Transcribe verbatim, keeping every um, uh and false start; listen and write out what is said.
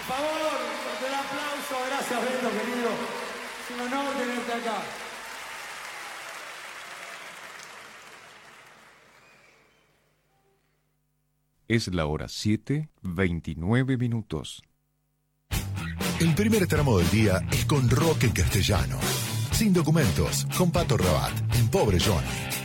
favor, fuerte el aplauso. Gracias, Beto, querido. Es un honor tenerte acá. Es la hora siete, veintinueve minutos. El primer tramo del día es con rock en castellano. Sin documentos, con Pato Rabat, en Pobre Johnny.